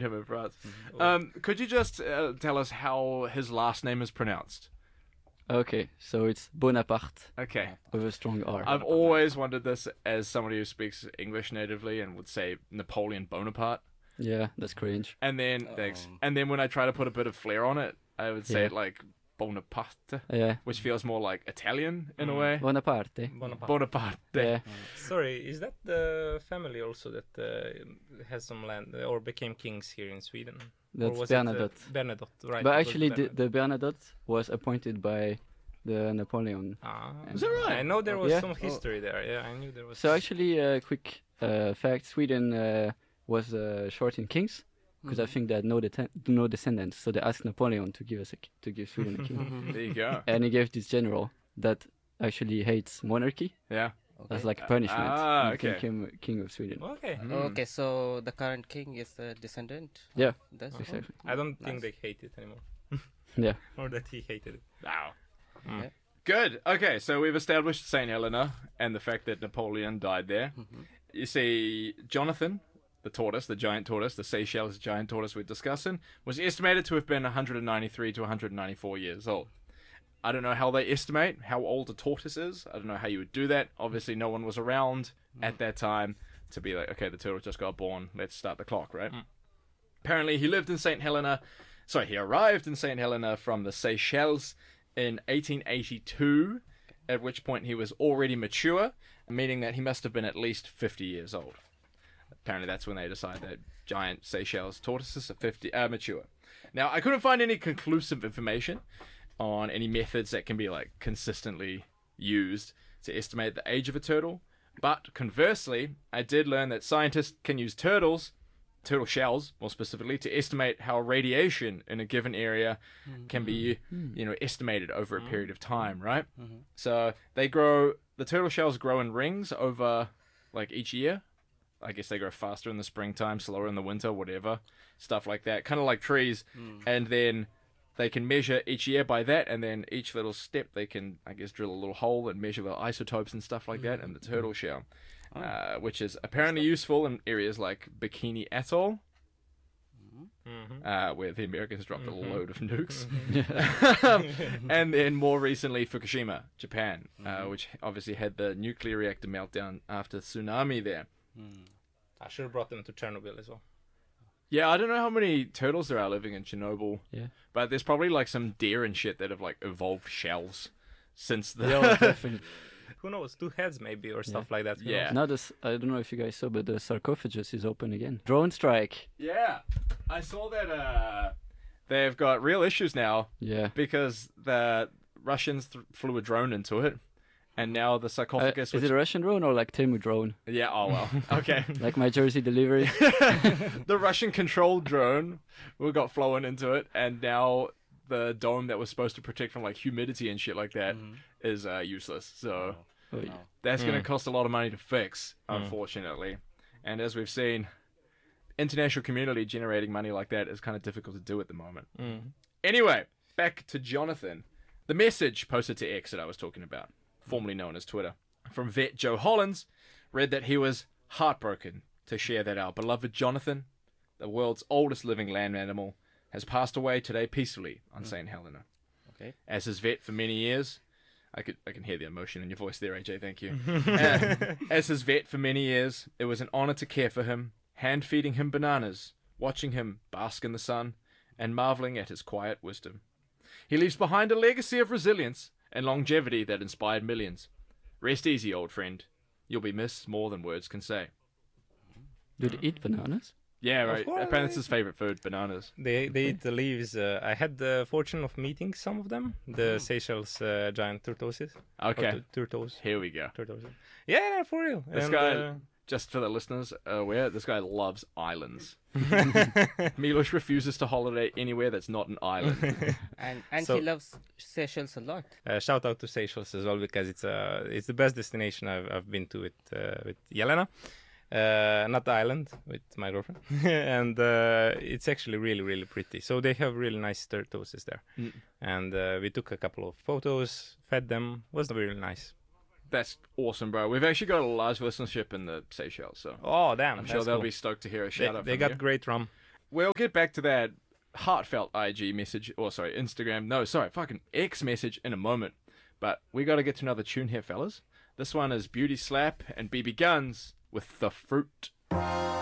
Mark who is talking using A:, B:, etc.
A: him in France.
B: Mm-hmm.
A: Could you just tell us how his last name is pronounced?
C: Okay, so it's Bonaparte
A: Okay.
C: with a strong R.
A: I've always wondered this as somebody who speaks English natively and would say Napoleon Bonaparte.
C: Yeah, that's cringe.
A: And then, thanks. And then when I try to put a bit of flair on it, I would say
C: Yeah.
A: it like Bonaparte,
C: Yeah,
A: which feels more like Italian in a way.
C: Bonaparte.
B: Bonaparte.
A: Bonaparte.
C: Yeah,
B: Sorry, is that the family also that has some land or became kings here in Sweden? Or
C: that's
B: was
C: Bernadotte.
B: It, Bernadotte, right?
C: But
B: it was
C: actually,
B: Bernadotte.
C: the Bernadotte was appointed by the Napoleon.
A: Is that right?
B: I know there was
C: Yeah.
B: some history there. Yeah, I knew there was.
C: So actually, a quick fact: Sweden was short in kings because I think they had no descendants. So they asked Napoleon to give Sweden a king,
A: There you go.
C: and he gave this general that actually hates monarchy
A: Yeah.
C: as like a punishment.
A: Ah,
C: and
A: okay.
C: became king of Sweden.
B: Okay.
D: Okay, so the current king is a descendant.
C: Yeah,
D: That's
C: exactly.
B: I don't think they hate it anymore,
C: Yeah.
B: or that he hated it.
A: Wow.
D: Yeah.
A: Good. Okay, so we've established St. Helena and the fact that Napoleon died there. You see, Jonathan, the tortoise, the giant tortoise, the Seychelles giant tortoise we're discussing, was estimated to have been 193 to 194 years old. I don't know how they estimate how old a tortoise is. I don't know how you would do that. Obviously, no one was around at that time to be like, okay, the turtle just got born. Let's start the clock, right? Apparently, he lived in St. Helena. Sorry, he arrived in St. Helena from the Seychelles in 1882, at which point he was already mature, meaning that he must have been at least 50 years old. Apparently, that's when they decide that giant Seychelles tortoises are mature. Now, I couldn't find any conclusive information on any methods that can be like consistently used to estimate the age of a turtle, but conversely, I did learn that scientists can use turtle shells, more specifically, to estimate how radiation in a given area can be, estimated over a period of time, right? So the turtle shells grow in rings over, like, each year. I guess they grow faster in the springtime, slower in the winter, whatever. Stuff like that. Kind of like trees. And then they can measure each year by that, and then each little step they can, I guess, drill a little hole and measure the isotopes and stuff like that in the turtle shell. Which is apparently useful in areas like Bikini Atoll, where the Americans dropped a load of nukes. And then more recently, Fukushima, Japan, which obviously had the nuclear reactor meltdown after tsunami there.
B: I should have brought them to Chernobyl as well.
A: Yeah, I don't know how many turtles there are living in Chernobyl,
C: Yeah.
A: but there's probably like some deer and shit that have like evolved shells since the...
C: Yeah, definitely.
B: Who knows? 2 heads maybe or stuff like that. Who
A: Yeah.
B: knows?
C: Now I don't know if you guys saw, but the sarcophagus is open again. Drone strike.
A: Yeah, I saw that they've got real issues now
C: Yeah.
A: because the Russians flew a drone into it, and now the sarcophagus...
C: Is it a Russian drone or like Temu drone?
A: Yeah, oh well. Okay.
C: Like my Jersey delivery?
A: The Russian-controlled drone got flown into it, and now the dome that was supposed to protect from like humidity and shit like that is useless. So
C: Oh,
A: that's going to cost a lot of money to fix, unfortunately. And as we've seen, international community generating money like that is kind of difficult to do at the moment. Anyway, back to Jonathan. The message posted to X that I was talking about, formerly known as Twitter, from vet Joe Hollins, read that he was heartbroken to share that our beloved Jonathan, the world's oldest living land animal, has passed away today peacefully on St. Helena.
D: Okay.
A: As his vet for many years, I can hear the emotion in your voice there, AJ, thank you. As his vet for many years, it was an honor to care for him, hand-feeding him bananas, watching him bask in the sun, and marveling at his quiet wisdom. He leaves behind a legacy of resilience and longevity that inspired millions. Rest easy, old friend. You'll be missed more than words can say.
C: Do they eat bananas?
A: Yeah, right.
B: course.
A: Apparently it's his favorite food, bananas.
B: They eat the leaves. I had the fortune of meeting some of them, the Seychelles giant tortoises.
A: Okay,
B: Turtles.
A: here we go.
B: Tortoises. Yeah, for real.
A: This
B: And,
A: guy, just for the listeners aware, this guy loves islands. Milos refuses to holiday anywhere that's not an island.
D: And
B: So-
D: he loves Seychelles a lot.
B: shout out to Seychelles as well because it's the best destination I've been to with Jelena. Not the island, with my girlfriend. And it's actually really, really pretty. So they have really nice tortoises there. And we took a couple of photos, fed them. Was really nice.
A: That's awesome, bro. We've actually got a large listenership in the Seychelles, so
B: Oh, damn.
A: I'm sure they'll be stoked to hear a shout out
B: They
A: from
B: got
A: you.
B: great rum.
A: We'll get back to that heartfelt IG message, or sorry, Instagram, no, sorry, fucking X message in a moment. But we got to get to another tune here, fellas. This one is Beauty Slap and BB Guns with The Fruit.